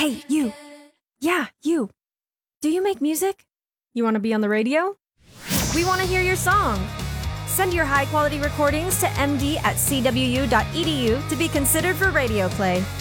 Hey, you. Yeah, you. Do you make music? You want to be on the radio? We want to hear your song. Send your high-quality recordings to md@cwu.edu to be considered for radio play.